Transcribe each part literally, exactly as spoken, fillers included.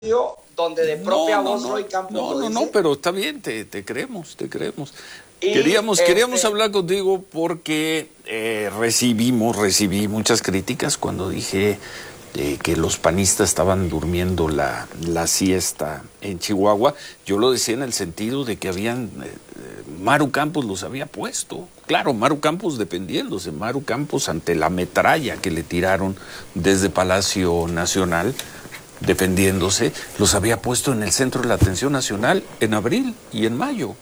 donde de propia no, no, voz no, Roy Campos no, lo no, dice. no, pero está bien, te, te creemos, te creemos. Y queríamos, este... queríamos hablar contigo porque eh, recibimos, recibí muchas críticas cuando dije eh, que los panistas estaban durmiendo la, la siesta en Chihuahua. Yo lo decía en el sentido de que habían, eh, Maru Campos los había puesto. Claro, Maru Campos defendiéndose, Maru Campos ante la metralla que le tiraron desde Palacio Nacional, defendiéndose, los había puesto en el centro de la atención nacional en abril y en mayo.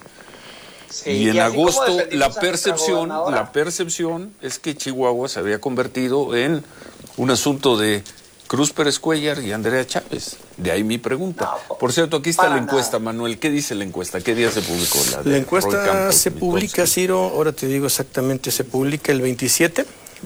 Sí, y en y agosto la percepción, la percepción es que Chihuahua se había convertido en un asunto de Cruz Pérez Cuellar y Andrea Chávez. De ahí mi pregunta. No, por cierto, aquí está la encuesta, nada. Manuel. ¿Qué dice la encuesta? ¿Qué día se publicó? La, de la encuesta Roy Campos, se publica, Ciro, ahora te digo exactamente, se publica el veintisiete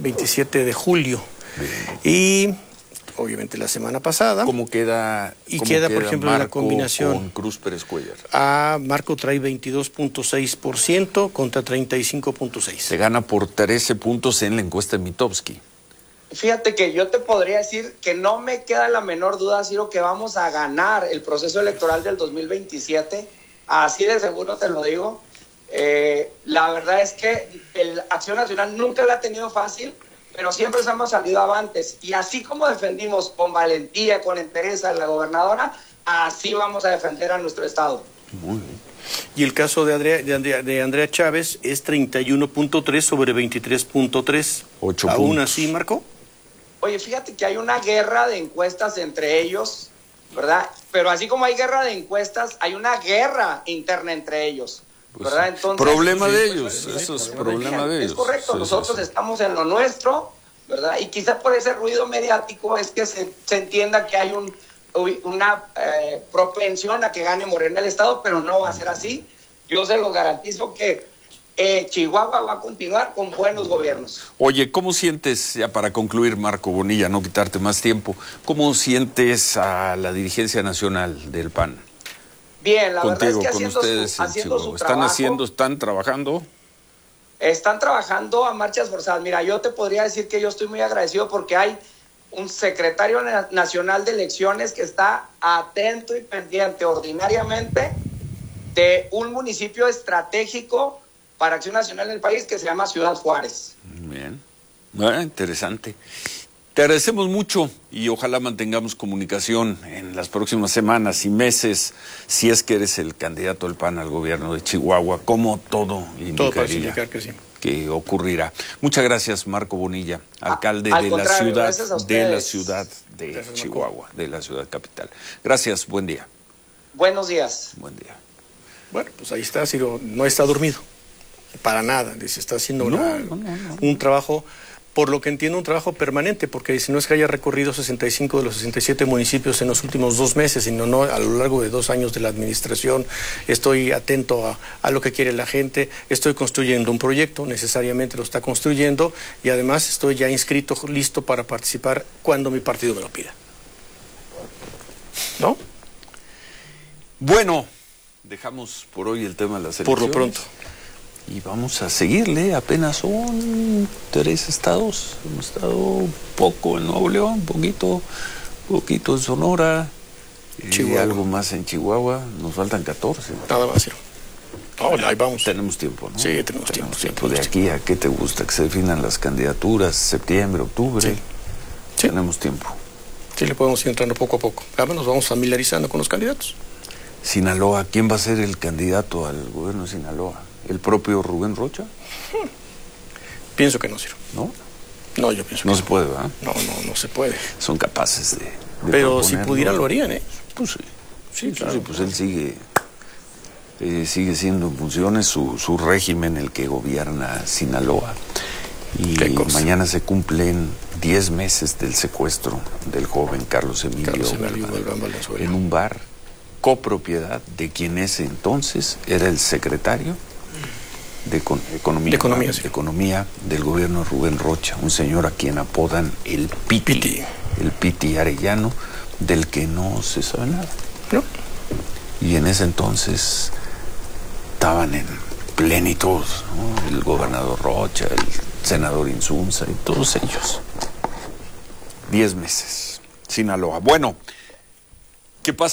de julio. Bien. Y obviamente la semana pasada. ¿Cómo queda? Y cómo queda, queda, por ejemplo, Marco la combinación. Con Cruz Pérez Cuellar. Ah, Marco trae veintidós punto seis por ciento contra treinta y cinco punto seis por ciento. Se gana por trece puntos en la encuesta de Mitofsky. Fíjate que yo te podría decir que no me queda la menor duda, Ciro, que vamos a ganar el proceso electoral del dos mil veintisiete. Así de seguro te lo digo. Eh, la verdad es que el Acción Nacional nunca la ha tenido fácil, pero siempre hemos salido avantes. Y así como defendimos con valentía, con entereza a la gobernadora, así vamos a defender a nuestro estado. Muy bien. Y el caso de Andrea, de Andrea, de Andrea Chávez es treinta y uno punto tres sobre veintitrés punto tres. Ocho ¿Aún puntos. así, Marco? Oye, fíjate que hay una guerra de encuestas entre ellos, ¿verdad? Pero así como hay guerra de encuestas, hay una guerra interna entre ellos, ¿verdad? Entonces, problema de ellos, eso es problema de ellos. Es correcto, sí, nosotros sí, sí. estamos en lo nuestro, ¿verdad? Y quizá por ese ruido mediático es que se, se entienda que hay un, una eh, propensión a que gane Morena el Estado, pero no va a ser así. Yo se lo garantizo que Eh, Chihuahua va a continuar con buenos gobiernos. Oye, ¿cómo sientes, ya para concluir, Marco Bonilla, no quitarte más tiempo, cómo sientes a la dirigencia nacional del P A N? Bien, la Contigo, verdad es que con haciendo ustedes su, haciendo su ¿Están trabajo, haciendo, están trabajando? Están trabajando a marchas forzadas. Mira, yo te podría decir que yo estoy muy agradecido porque hay un secretario nacional de elecciones que está atento y pendiente ordinariamente de un municipio estratégico para Acción Nacional en el país que se llama Ciudad Juárez. Bien, bueno, interesante. Te agradecemos mucho y ojalá mantengamos comunicación en las próximas semanas y meses, si es que eres el candidato del P A N al gobierno de Chihuahua, como todo indicaría todo que, sí. que ocurrirá. Muchas gracias, Marco Bonilla, alcalde a, de la ciudad de la ciudad de gracias, Chihuahua, Marco. de la ciudad capital. Gracias, buen día. Buenos días. Buen día. Bueno, pues ahí está, Ciro, no está dormido. Para nada, se está haciendo no, una, no, no, no. un trabajo, por lo que entiendo, un trabajo permanente, porque si no es que haya recorrido sesenta y cinco de los sesenta y siete municipios en los últimos dos meses, sino no a lo largo de dos años de la administración, estoy atento a, a lo que quiere la gente, estoy construyendo un proyecto, necesariamente lo está construyendo, y además estoy ya inscrito, listo para participar cuando mi partido me lo pida. ¿No? Bueno, dejamos por hoy el tema de las elecciones. Por lo pronto. Y vamos a seguirle, apenas son tres estados, hemos estado poco en Nuevo León, poquito, poquito en Sonora, y algo más en Chihuahua, nos faltan catorce. Nada más, Ciro. No, ahí vamos. Tenemos tiempo, ¿no? Sí, tenemos, tenemos tiempo. tiempo. Sí, de aquí a qué te gusta, que se definan las candidaturas, septiembre, octubre, sí. Sí. Tenemos tiempo. Sí, le podemos ir entrando poco a poco. Además nos vamos familiarizando con los candidatos. Sinaloa, ¿quién va a ser el candidato al gobierno de Sinaloa? ¿El propio Rubén Rocha? Hmm. Pienso que no, Ciro. ¿No? No, yo pienso que no. no. se puede, ¿verdad? No, no, no se puede. Son capaces de, de Pero si pudieran lo harían, ¿eh? Pues sí. Sí, claro. Sí, pues él sigue, eh, sigue siendo en funciones su, su régimen, el que gobierna Sinaloa. Y mañana se cumplen diez meses del secuestro del joven Carlos Emilio, Carlos Emilio Galván Valenzuela, en un bar copropiedad de quien ese entonces era el secretario de Economía, de economía, de sí. economía del gobierno Rubén Rocha, un señor a quien apodan el Piti, Piti. el Piti Arellano, del que no se sabe nada. No. Y en ese entonces estaban en plenitud, ¿no? El gobernador Rocha, el senador Insunza y todos ellos. Diez meses. Sinaloa. Bueno, ¿Qué pasa?